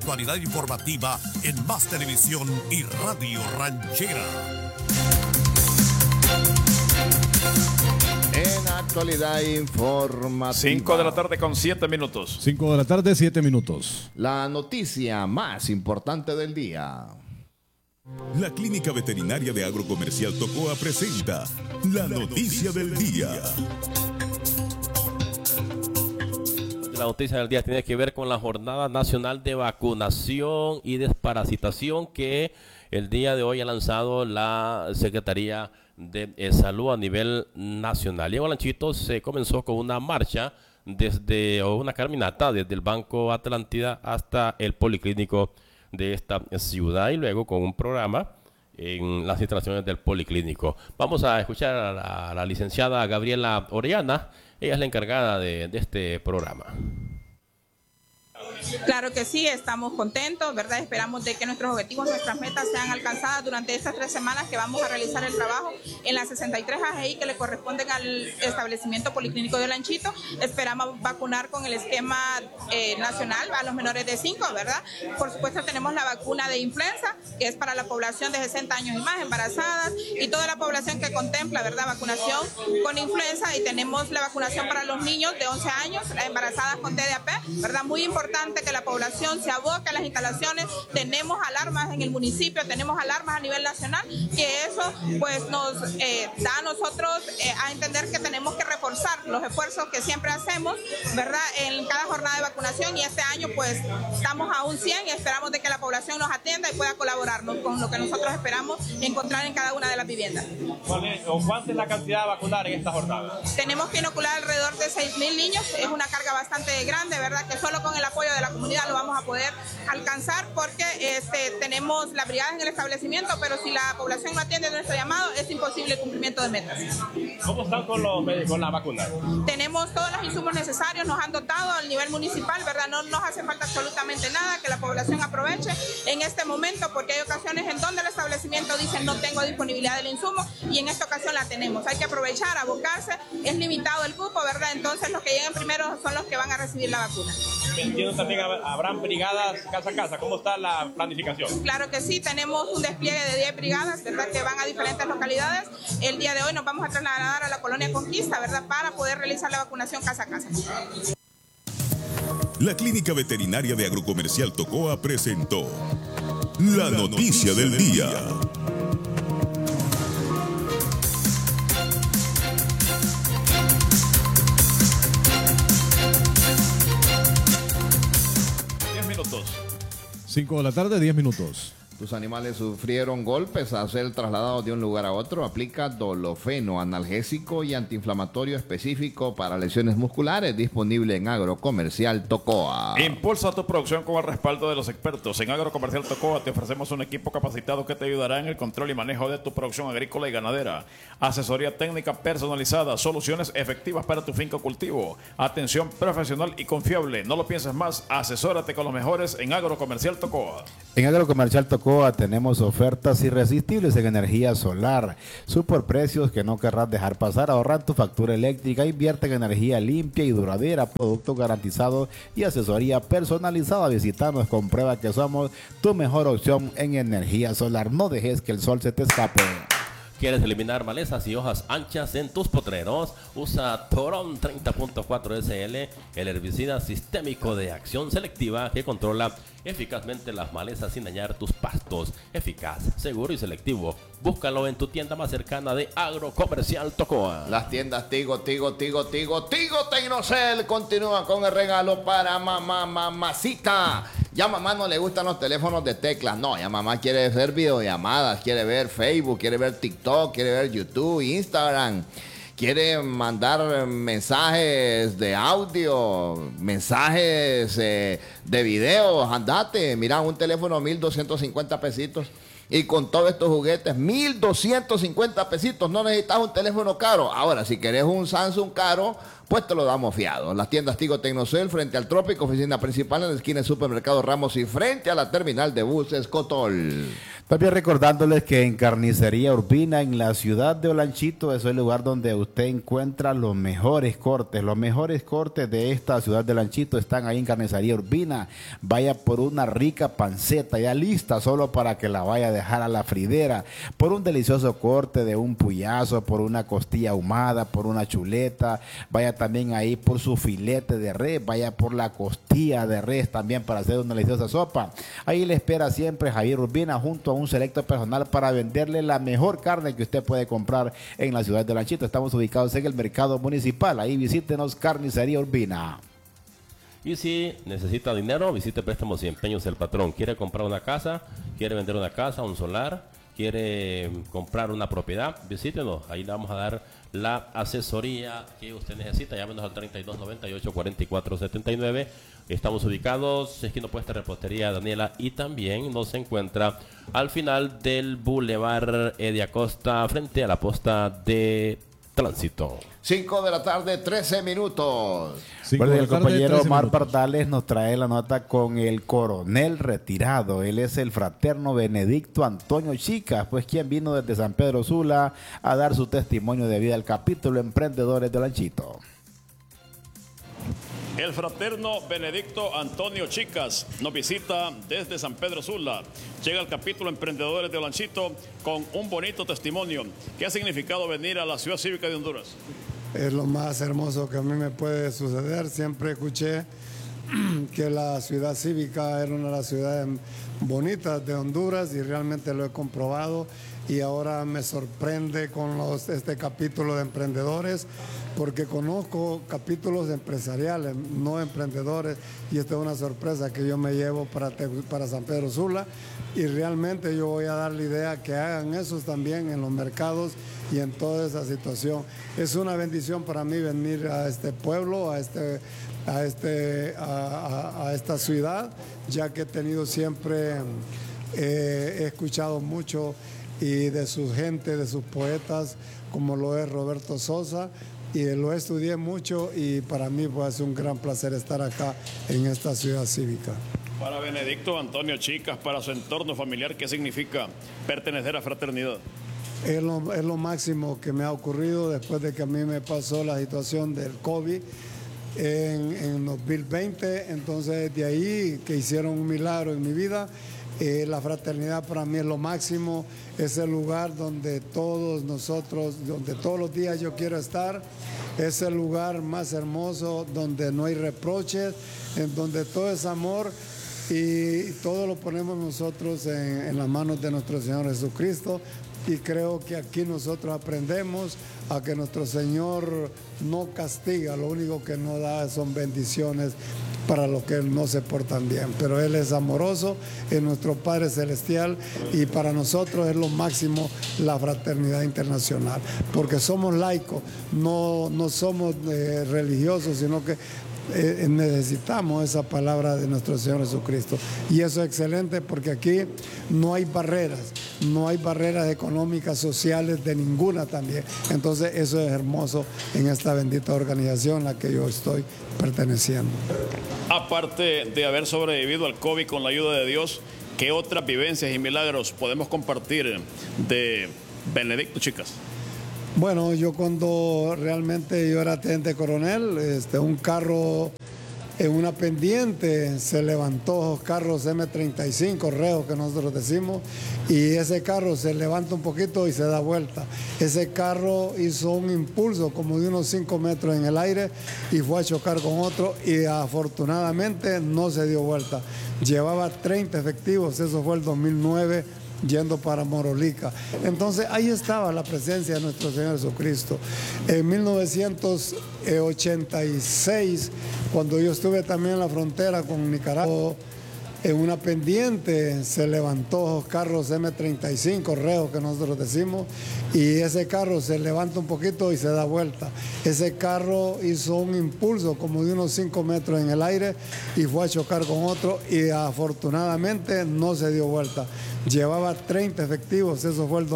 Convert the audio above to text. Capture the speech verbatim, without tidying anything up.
actualidad informativa en Más Televisión y Radio Ranchera. En actualidad informativa. cinco de la tarde con siete minutos. cinco de la tarde, siete minutos. La noticia más importante del día. La Clínica Veterinaria de Agrocomercial Tocoa presenta la noticia del día. La noticia del día tiene que ver con la Jornada Nacional de Vacunación y Desparasitación que el día de hoy ha lanzado la Secretaría de Salud a nivel nacional. Y en Olanchito se comenzó con una marcha desde, o una caminata desde el Banco Atlántida hasta el Policlínico de esta ciudad y luego con un programa en las instalaciones del Policlínico. Vamos a escuchar a la, a la licenciada Gabriela Orellana. Ella es la encargada de, de este programa. Claro que sí, estamos contentos, ¿verdad? Esperamos de que nuestros objetivos, nuestras metas sean alcanzadas durante estas tres semanas que vamos a realizar el trabajo en las sesenta y tres A G I que le corresponden al establecimiento policlínico de Olanchito. Esperamos vacunar con el esquema eh, nacional a los menores de cinco, ¿verdad? Por supuesto tenemos la vacuna de influenza, que es para la población de sesenta años y más, embarazadas, y toda la población que contempla, ¿verdad? Vacunación con influenza, y tenemos la vacunación para los niños de once años, embarazadas con T D A P, ¿verdad? Muy importante que la población se aboque a las instalaciones. Tenemos alarmas en el municipio, tenemos alarmas a nivel nacional, que eso pues nos eh, da a nosotros eh, a entender que tenemos que reforzar los esfuerzos que siempre hacemos, ¿verdad? En cada jornada de vacunación, y este año pues estamos a un cien y esperamos de que la población nos atienda y pueda colaborarnos con lo que nosotros esperamos encontrar en cada una de las viviendas. ¿Cuál es, o cuánta es la cantidad de vacunar en esta jornada? Tenemos que inocular alrededor de seis mil niños, es una carga bastante grande, ¿verdad? Que solo con el apoyo de la comunidad lo vamos a poder alcanzar, porque este, tenemos las brigadas en el establecimiento, pero si la población no atiende nuestro llamado, es imposible el cumplimiento de metas. ¿Cómo están con, los, con la vacuna? Tenemos todos los insumos necesarios, nos han dotado al nivel municipal, ¿verdad? No nos hace falta absolutamente nada, que la población aproveche en este momento, porque hay ocasiones en donde el establecimiento dice no tengo disponibilidad del insumo, y en esta ocasión la tenemos. Hay que aprovechar, abocarse, es limitado el cupo, ¿verdad? Entonces los que lleguen primero son los que van a recibir la vacuna. Entiendo también habrán brigadas casa a casa. ¿Cómo está la planificación? Claro que sí, tenemos un despliegue de diez brigadas, ¿verdad? Que van a diferentes localidades. El día de hoy nos vamos a trasladar a la colonia Conquista, ¿verdad? Para poder realizar la vacunación casa a casa. La Clínica Veterinaria de Agrocomercial Tocoa presentó la noticia del día. cinco de la tarde, diez minutos. Tus animales sufrieron golpes al ser trasladados de un lugar a otro. Aplica Dolofeno, analgésico y antiinflamatorio específico para lesiones musculares, disponible en Agrocomercial Tocoa. Impulsa tu producción con el respaldo de los expertos. En Agrocomercial Tocoa te ofrecemos un equipo capacitado que te ayudará en el control y manejo de tu producción agrícola y ganadera. Asesoría técnica personalizada, soluciones efectivas para tu finca o cultivo. Atención profesional y confiable. No lo pienses más, asesórate con los mejores en Agrocomercial Tocoa. En Agrocomercial Tocoa tenemos ofertas irresistibles en energía solar, superprecios que no querrás dejar pasar. Ahorrar tu factura eléctrica, invierte en energía limpia y duradera, productos garantizados y asesoría personalizada. Visítanos, comprueba que somos tu mejor opción en energía solar. No dejes que el sol se te escape. ¿Quieres eliminar malezas y hojas anchas en tus potreros? Usa Toron treinta punto cuatro S L, el herbicida sistémico de acción selectiva que controla eficazmente las malezas sin dañar tus pastos. Eficaz, seguro y selectivo. Búscalo en tu tienda más cercana de Agrocomercial Tocoa. Las tiendas Tigo, Tigo, Tigo, Tigo, Tigo Tecnocel continúa con el regalo para mamá, mamacita. Ya mamá no le gustan los teléfonos de teclas, no, ya mamá quiere hacer videollamadas, quiere ver Facebook, quiere ver TikTok, quiere ver YouTube, Instagram. Quiere mandar mensajes de audio, mensajes eh, de video, andate, mira, un teléfono mil doscientos cincuenta pesitos. Y con todos estos juguetes, mil doscientos cincuenta pesitos, no necesitas un teléfono caro. Ahora, si querés un Samsung caro, pues te lo damos fiado. Las tiendas Tigo Tecnocel, frente al Trópico, oficina principal en la esquina del Supermercado Ramos y frente a la terminal de buses Cotol. También recordándoles que en Carnicería Urbina, en la ciudad de Olanchito, es el lugar donde usted encuentra los mejores cortes. Los mejores cortes de esta ciudad de Olanchito están ahí en Carnicería Urbina. Vaya por una rica panceta ya lista solo para que la vaya a dejar a la fridera. Por un delicioso corte de un puyazo, por una costilla ahumada, por una chuleta. Vaya también ahí por su filete de res. Vaya por la costilla de res también para hacer una deliciosa sopa. Ahí le espera siempre Javier Urbina junto a un selecto personal para venderle la mejor carne que usted puede comprar en la ciudad de Olanchito. Estamos ubicados en el mercado municipal. Ahí visítenos, Carnicería Urbina. Y si necesita dinero, visite Préstamos y Empeños El Patrón. ¿Quiere comprar una casa? ¿Quiere vender una casa, un solar? ¿Quiere comprar una propiedad? Visítenos. Ahí le vamos a dar la asesoría que usted necesita. Llámenos al treinta y dos noventa y ocho cuarenta y cuatro setenta y nueve. Estamos ubicados en esquina opuesta Repostería Daniela y también nos encuentra al final del Boulevard Edia Costa frente a la posta de tránsito. cinco de la tarde, trece minutos. Bueno, el compañero Omar Pardales nos trae la nota con el coronel retirado. Él es el fraterno Benedicto Antonio Chicas, pues quien vino desde San Pedro Sula a dar su testimonio de vida al capítulo Emprendedores de Olanchito. El fraterno Benedicto Antonio Chicas nos visita desde San Pedro Sula. Llega al capítulo Emprendedores de Olanchito con un bonito testimonio. ¿Qué ha significado venir a la ciudad cívica de Honduras? Es lo más hermoso que a mí me puede suceder. Siempre escuché que la ciudad cívica era una de las ciudades bonitas de Honduras y realmente lo he comprobado. Y ahora me sorprende con los, este capítulo de emprendedores, porque conozco capítulos empresariales, no emprendedores, y esta es una sorpresa que yo me llevo para, para San Pedro Sula, y realmente yo voy a dar la idea que hagan eso también en los mercados y en toda esa situación. Es una bendición para mí venir a este pueblo, a, este, a, este, a, a, a esta ciudad, ya que he tenido siempre, eh, he escuchado mucho y de su gente, de sus poetas, como lo es Roberto Sosa, y lo estudié mucho y para mí pues, es un gran placer estar acá en esta ciudad cívica. Para Benedicto Antonio Chicas, para su entorno familiar, ¿qué significa pertenecer a Fraternidad? Es lo, es lo máximo que me ha ocurrido después de que a mí me pasó la situación del COVID en, en dos mil veinte, entonces de ahí que hicieron un milagro en mi vida. Eh, la fraternidad para mí es lo máximo, es el lugar donde todos nosotros, donde todos los días yo quiero estar, es el lugar más hermoso, donde no hay reproches, en donde todo es amor y todo lo ponemos nosotros en, en las manos de nuestro Señor Jesucristo. Y creo que aquí nosotros aprendemos a que nuestro Señor no castiga, lo único que nos da son bendiciones para los que no se portan bien. Pero Él es amoroso, es nuestro Padre Celestial y para nosotros es lo máximo la fraternidad internacional. Porque somos laicos, no, no somos eh, religiosos, sino que Eh, necesitamos esa palabra de nuestro Señor Jesucristo y eso es excelente porque aquí no hay barreras, no hay barreras económicas, sociales, de ninguna también, entonces eso es hermoso en esta bendita organización a la que yo estoy perteneciendo. Aparte de haber sobrevivido al COVID con la ayuda de Dios, ¿qué otras vivencias y milagros podemos compartir de Benedicto Chicas? Bueno, yo cuando realmente yo era teniente coronel, este, un carro en una pendiente se levantó, carros eme treinta y cinco, reos que nosotros decimos, y ese carro se levanta un poquito y se da vuelta. Ese carro hizo un impulso como de unos cinco metros en el aire y fue a chocar con otro y afortunadamente no se dio vuelta. Llevaba treinta efectivos, eso fue el dos mil nueve, yendo para Morolica. Entonces ahí estaba la presencia de nuestro Señor Jesucristo. En mil novecientos ochenta y seis, cuando yo estuve también en la frontera con Nicaragua, en una pendiente se levantó carros eme treinta y cinco, reos que nosotros decimos, y ese carro se levanta un poquito y se da vuelta. Ese carro hizo un impulso como de unos cinco metros en el aire y fue a chocar con otro y afortunadamente no se dio vuelta. Llevaba treinta efectivos, eso fue el